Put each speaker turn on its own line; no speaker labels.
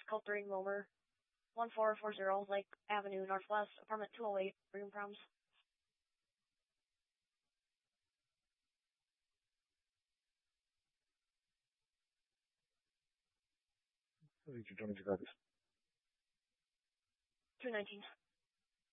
Culturing Wilmer, 1440 Lake Avenue Northwest, apartment 208, room proms.
What did you tell me to grab this?
219.